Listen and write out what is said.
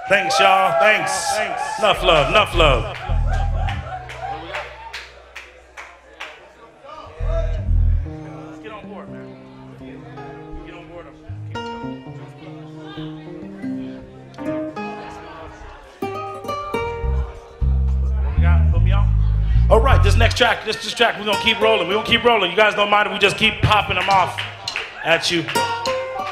Thanks, y'all. Thanks. Enough love. Enough love. Let's get on board, man. Get on board. What we got? Put me on. All right, this next track, this track, we're gonna keep rolling. We're gonna keep rolling. You guys don't mind if we just keep popping them off at you.